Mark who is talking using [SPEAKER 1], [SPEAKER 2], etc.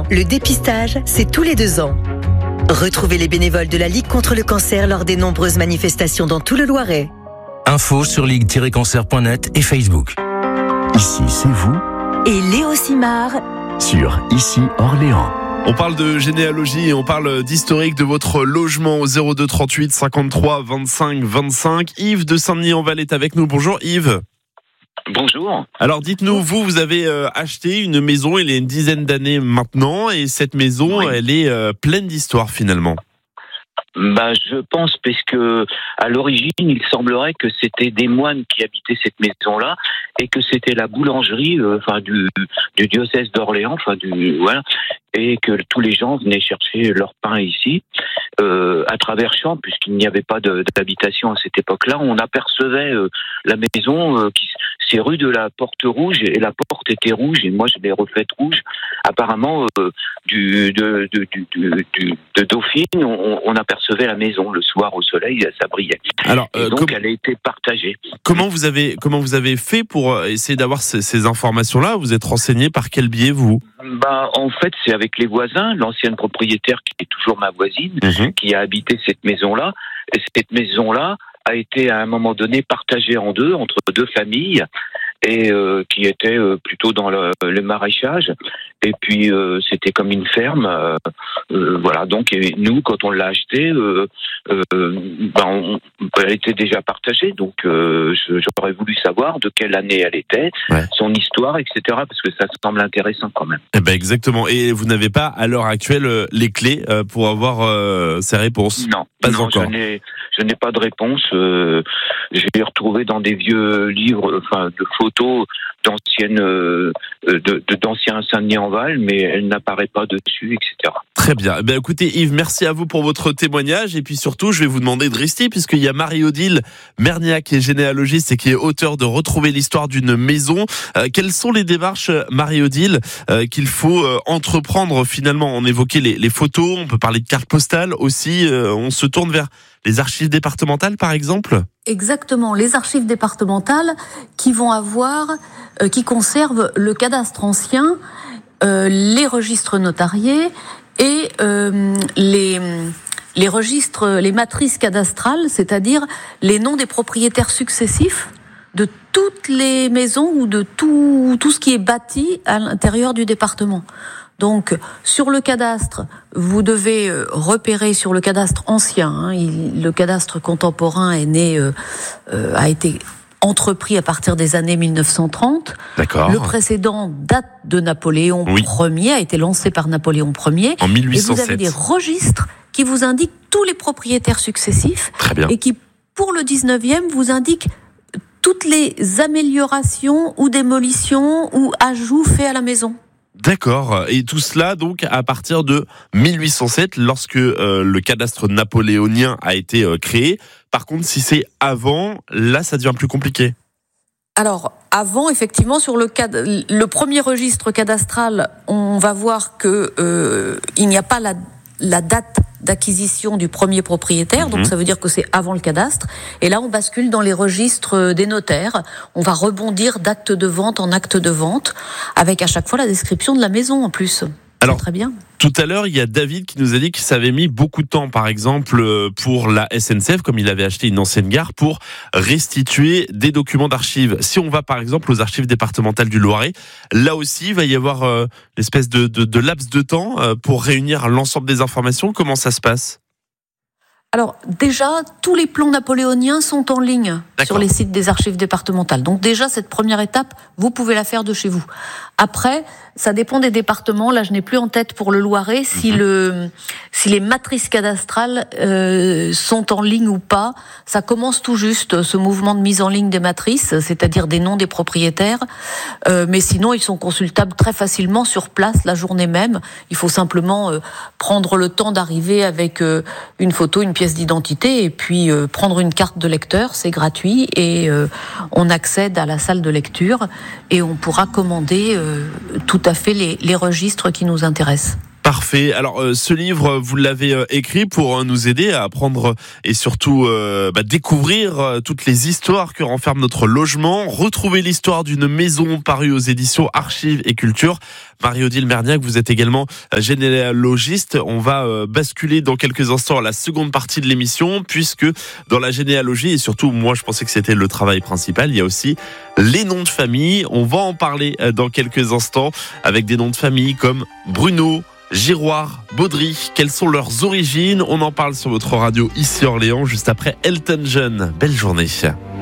[SPEAKER 1] le dépistage, c'est tous les 2 ans. Retrouvez les bénévoles de la Ligue contre le cancer lors des nombreuses manifestations dans tout le Loiret.
[SPEAKER 2] Info sur ligue-cancer.net et Facebook.
[SPEAKER 3] Ici, c'est vous.
[SPEAKER 1] Et Léo Simard
[SPEAKER 3] Sur Ici Orléans.
[SPEAKER 4] On parle de généalogie et on parle d'historique de votre logement au 02 38 53 25 25. Yves de Saint-Denis-en-Val est avec nous. Bonjour Yves.
[SPEAKER 5] Bonjour.
[SPEAKER 4] Alors dites-nous, vous avez acheté une maison il y a une dizaine d'années maintenant et cette maison, elle est pleine d'histoires finalement.
[SPEAKER 5] Je pense parce que à l'origine, il semblerait que c'était des moines qui habitaient cette maison-là et que c'était la boulangerie, du diocèse d'Orléans, et que tous les gens venaient chercher leur pain ici, à travers champs, puisqu'il n'y avait pas d'habitation à cette époque-là. On apercevait la maison, c'est rue de la Porte Rouge, et la porte était rouge, et moi je l'ai refaite rouge. Apparemment, de Dauphine, on apercevait la maison le soir au soleil, ça brillait.
[SPEAKER 4] Alors,
[SPEAKER 5] et donc elle a été partagée.
[SPEAKER 4] Comment vous avez fait pour essayer d'avoir ces informations-là? Vous êtes renseigné par quel biais, vous?
[SPEAKER 5] En fait, c'est avec les voisins, l'ancienne propriétaire qui est toujours ma voisine, qui a habité cette maison-là. Et cette maison-là a été à un moment donné partagée en deux, entre deux familles, et qui était plutôt dans le maraîchage. Et puis c'était comme une ferme, Donc et nous, quand on l'a acheté, elle était déjà partagée. Donc j'aurais voulu savoir de quelle année elle était, son histoire, etc. Parce que ça semble intéressant quand même.
[SPEAKER 4] Exactement. Et vous n'avez pas à l'heure actuelle les clés pour avoir ces réponses?
[SPEAKER 5] Non,
[SPEAKER 4] encore.
[SPEAKER 5] Je n'ai pas de réponse. J'ai retrouvé dans des vieux livres, de photos d'anciens Saint-Denis-en-Val, mais elle n'apparaît pas dessus, etc. Très
[SPEAKER 4] bien. Écoutez Yves, merci à vous pour votre témoignage, et puis surtout, je vais vous demander de rester, puisqu'il y a Marie-Odile Merniac, qui est généalogiste et qui est auteure de Retrouver l'histoire d'une maison. Quelles sont les démarches, Marie-Odile, qu'il faut entreprendre finalement? On évoquait les photos, on peut parler de cartes postales aussi, on se tourne vers les archives départementales, par exemple?
[SPEAKER 6] Exactement, les archives départementales qui conservent le cadastre ancien, les registres notariés et les registres, les matrices cadastrales, c'est-à-dire les noms des propriétaires successifs de toutes les maisons ou de tout ce qui est bâti à l'intérieur du département. Donc, sur le cadastre, vous devez repérer sur le cadastre ancien. Le cadastre contemporain a été entrepris à partir des années 1930.
[SPEAKER 4] D'accord.
[SPEAKER 6] Le précédent date de Napoléon Ier, a été lancé par Napoléon Ier.
[SPEAKER 4] En 1807.
[SPEAKER 6] Et vous avez des registres qui vous indiquent tous les propriétaires successifs.
[SPEAKER 4] Très bien.
[SPEAKER 6] Et qui, pour le 19e, vous indiquent toutes les améliorations ou démolitions ou ajouts faits à la maison.
[SPEAKER 4] D'accord. Et tout cela, donc, à partir de 1807, lorsque le cadastre napoléonien a été créé. Par contre, si c'est avant, là, ça devient plus compliqué.
[SPEAKER 6] Alors, avant, effectivement, sur le premier registre cadastral, on va voir que il n'y a pas la date d'acquisition du premier propriétaire, donc ça veut dire que c'est avant le cadastre. Et là, on bascule dans les registres des notaires. On va rebondir d'acte de vente en acte de vente, avec à chaque fois la description de la maison en plus.
[SPEAKER 4] Alors,
[SPEAKER 6] c'est très bien.
[SPEAKER 4] Tout à l'heure, il y a David qui nous a dit que ça avait mis beaucoup de temps, par exemple, pour la SNCF, comme il avait acheté une ancienne gare, pour restituer des documents d'archives. Si on va, par exemple, aux archives départementales du Loiret, là aussi, il va y avoir une espèce de laps de temps pour réunir l'ensemble des informations. Comment ça se passe ?
[SPEAKER 6] Alors déjà, tous les plans napoléoniens sont en ligne sur les sites des archives départementales. Donc déjà, cette première étape, vous pouvez la faire de chez vous. Après, ça dépend des départements. Là, je n'ai plus en tête pour le Loiret si les matrices cadastrales sont en ligne ou pas. Ça commence tout juste, ce mouvement de mise en ligne des matrices, c'est-à-dire des noms des propriétaires. Mais sinon, ils sont consultables très facilement sur place la journée même. Il faut simplement prendre le temps d'arriver avec une photo, une pièce d'identité et puis prendre une carte de lecteur. C'est gratuit et on accède à la salle de lecture et on pourra commander tout à fait les registres qui nous intéressent.
[SPEAKER 4] Parfait. Alors ce livre, vous l'avez écrit pour nous aider à apprendre et surtout découvrir toutes les histoires que renferme notre logement. Retrouver l'histoire d'une maison, paru aux éditions Archives et Culture. Marie-Odile Merniac, vous êtes également généalogiste. On va basculer dans quelques instants à la seconde partie de l'émission, puisque dans la généalogie, et surtout moi je pensais que c'était le travail principal, il y a aussi les noms de famille. On va en parler dans quelques instants avec des noms de famille comme Bruno, Giroir, Baudry. Quelles sont leurs origines? On en parle sur votre radio ici Orléans juste après Elton John. Belle journée.